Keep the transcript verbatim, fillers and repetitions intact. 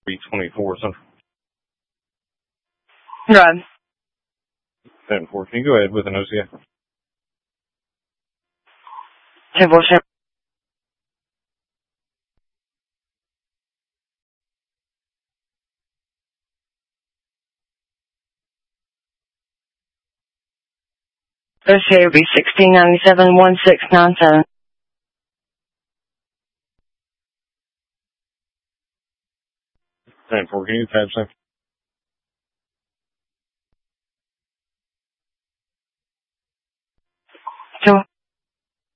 three twenty-four Central. Right. ten four, can you go ahead with an O C A? ten four, seven. O C A would be sixteen ninety-seven, one six nine seven. ten four, can you tab same?